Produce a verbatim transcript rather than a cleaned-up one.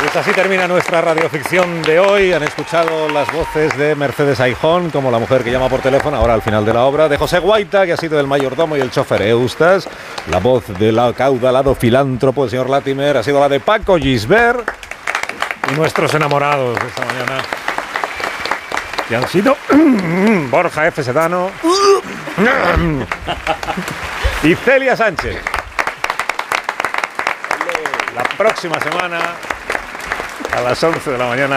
Pues así termina nuestra radioficción de hoy. Han escuchado las voces de Mercedes Aijón, como la mujer que llama por teléfono, ahora al final de la obra, de José Guaita, que ha sido el mayordomo y el chofer Eustas. La voz del acaudalado filántropo, el señor Latimer, ha sido la de Paco Gisbert. Y nuestros enamorados de esta mañana, que han sido Borja F. Sedano y Celia Sánchez. La próxima semana, a las once de la mañana,